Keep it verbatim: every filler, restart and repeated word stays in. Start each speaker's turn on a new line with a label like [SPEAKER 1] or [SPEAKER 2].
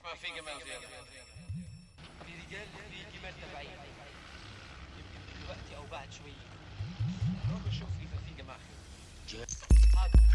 [SPEAKER 1] ما في جمال زيادة.
[SPEAKER 2] في رجال في جمال تبعين، يمكن دلوقتي او بعد شويه. روح شوف اذا في جمال. حاضر.